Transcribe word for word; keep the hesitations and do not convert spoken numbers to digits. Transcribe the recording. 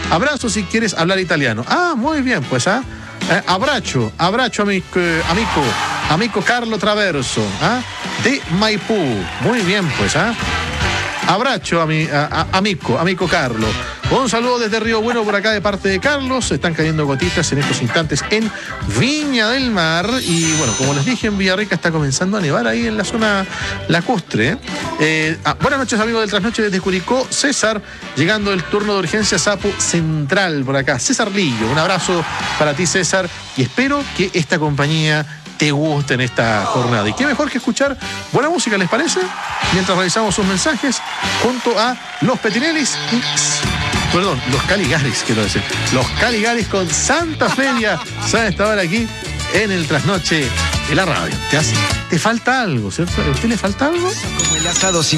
Abrazo si quieres hablar italiano. Ah, muy bien, pues, ¿ah? Eh, abracho, abracho amico, eh, amico, amico Carlo Traverso, ¿ah? De Maipú. Muy bien, pues, ¿ah? Abracho a mi a, a, amico, amico Carlo. Un saludo desde Río Bueno por acá de parte de Carlos. Están cayendo gotitas en estos instantes en Viña del Mar. Y bueno, como les dije, en Villarrica está comenzando a nevar ahí en la zona lacustre. Eh, ah, buenas noches, amigos del Trasnoche desde Curicó. César, llegando el turno de urgencia Sapo Central por acá. César Lillo, un abrazo para ti, César. Y espero que esta compañía te guste en esta jornada. Y qué mejor que escuchar buena música, ¿les parece? Mientras revisamos sus mensajes junto a los Petinellis y... Perdón, los Caligaris, quiero decir. Los Caligaris con Santa Feria. Saben estar aquí en el Trasnoche de la radio. Te, hace, te falta algo, ¿cierto? ¿A usted le falta algo? Como el asado sin